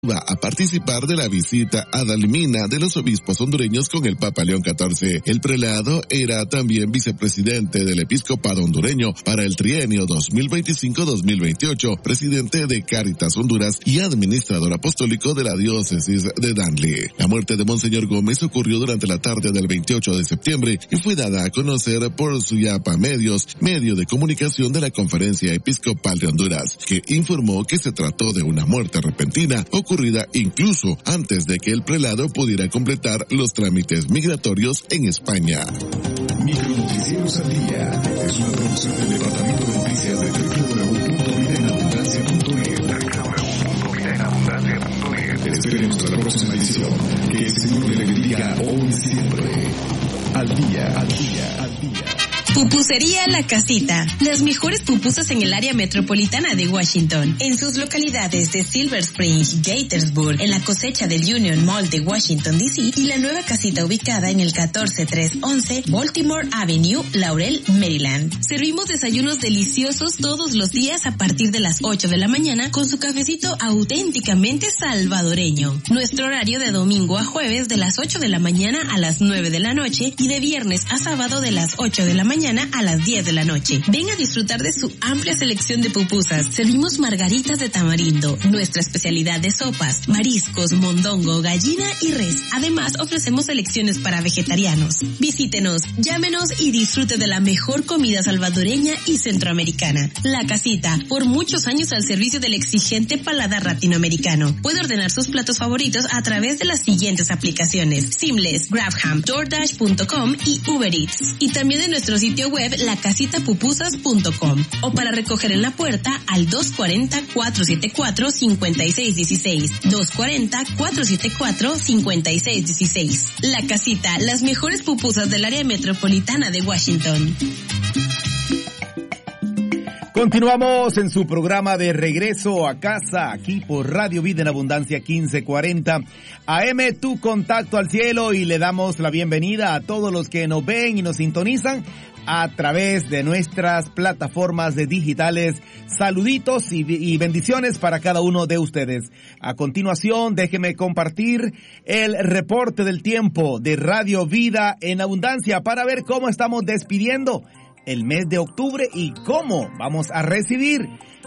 va a participar de la visita a Dalmina de los obispos hondureños con el Papa León XIV. El prelado era también vicepresidente del episcopado hondureño para el trienio 2025-2028, presidente de Cáritas Honduras y administrador apostólico de la diócesis de Danlí. La muerte de Monseñor Gómez ocurrió durante la tarde del 28 de septiembre y fue dada a conocer por Suyapa Medios, medio de comunicación de la Conferencia Episcopal de Honduras, que informó que se trató de una muerte repentina ocurrida incluso antes de que el prelado pudiera completar los trámites migratorios en España. Micronoticieros al día es una producción del Departamento de Noticias de www.vidaenabundancia.net. Esperemos la próxima edición. Que el Señor le bendiga hoy y siempre. Al día, al día, al día. Pupusería La Casita. Las mejores pupusas en el área metropolitana de Washington. En sus localidades de Silver Spring, Gaithersburg, en la cosecha del Union Mall de Washington, D.C. y la nueva casita ubicada en el 14311 Baltimore Avenue, Laurel, Maryland. Servimos desayunos deliciosos todos los días a partir de las 8 de la mañana con su cafecito auténticamente salvadoreño. Nuestro horario de domingo a jueves de las 8 de la mañana a las 9 de la noche y de viernes a sábado de las 8 de la mañana a las 10 de la noche. Ven a disfrutar de su amplia selección de pupusas. Servimos margaritas de tamarindo, nuestra especialidad de sopas, mariscos, mondongo, gallina y res. Además, ofrecemos selecciones para vegetarianos. Visítenos, llámenos y disfrute de la mejor comida salvadoreña y centroamericana. La Casita, por muchos años al servicio del exigente paladar latinoamericano. Puede ordenar sus platos favoritos a través de las siguientes aplicaciones: Seamless, Grabham, DoorDash.com y Uber Eats. Y también de nuestro sitio web lacasitapupusas.com o para recoger en la puerta al 240-474-5616. 240-474-5616. La Casita, las mejores pupusas del área metropolitana de Washington. Continuamos en su programa de Regreso a Casa, aquí por Radio Vida en Abundancia 1540 AM, tu contacto al cielo, y le damos la bienvenida a todos los que nos ven y nos sintonizan a través de nuestras plataformas de digitales. Saluditos y bendiciones para cada uno de ustedes. A continuación, déjeme compartir el reporte del tiempo de Radio Vida en Abundancia para ver cómo estamos despidiendo el mes de octubre y cómo vamos a recibir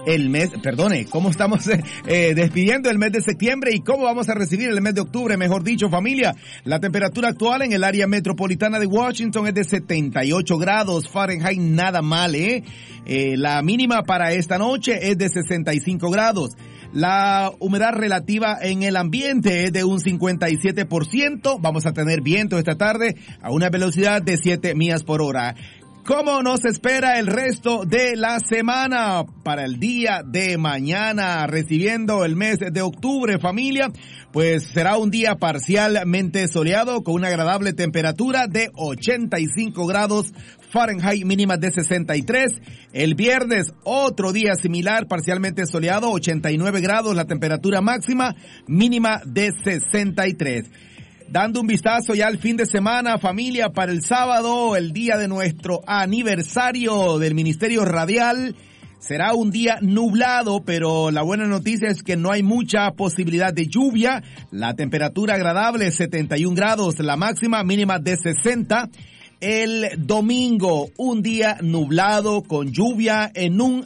cómo estamos despidiendo el mes de septiembre y cómo vamos a recibir el mes de octubre, mejor dicho, familia. La temperatura actual en el área metropolitana de Washington es de 78 grados Fahrenheit, nada mal, la mínima para esta noche es de 65 grados. La humedad relativa en el ambiente es de un 57%. Vamos a tener viento esta tarde a una velocidad de 7 millas por hora. ¿Cómo nos espera el resto de la semana para el día de mañana, recibiendo el mes de octubre, familia? Pues será un día parcialmente soleado con una agradable temperatura de 85 grados Fahrenheit, mínima de 63. El viernes, otro día similar, parcialmente soleado, 89 grados la temperatura máxima, mínima de 63. Dando un vistazo ya al fin de semana, familia, para el sábado, el día de nuestro aniversario del Ministerio Radial, será un día nublado, pero la buena noticia es que no hay mucha posibilidad de lluvia. La temperatura agradable es 71 grados, la máxima, mínima de 60. El domingo, un día nublado con lluvia en un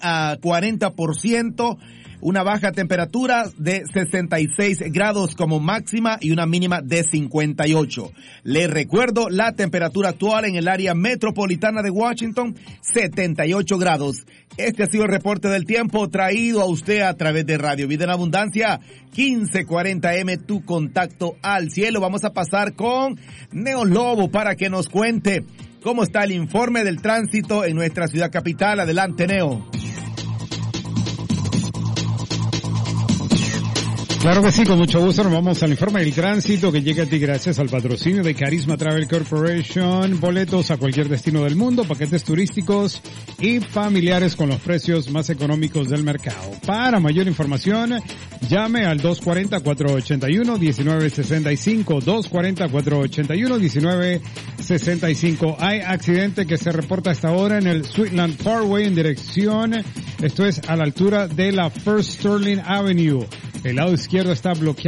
40%. Una baja temperatura de 66 grados como máxima y una mínima de 58. Les recuerdo la temperatura actual en el área metropolitana de Washington, 78 grados. Este ha sido el reporte del tiempo traído a usted a través de Radio Vida en Abundancia 1540M, tu contacto al cielo. Vamos a pasar con Neo Lobo para que nos cuente cómo está el informe del tránsito en nuestra ciudad capital. Adelante, Neo. Claro que sí, con mucho gusto nos vamos al informe del tránsito que llega a ti gracias al patrocinio de Carisma Travel Corporation. Boletos a cualquier destino del mundo, paquetes turísticos y familiares con los precios más económicos del mercado. Para mayor información, llame al 240-481-1965, 240-481-1965. Hay accidente que se reporta hasta ahora en el Sweetland Parkway en dirección, esto es a la altura de la First Sterling Avenue. El lado izquierdo está bloqueado.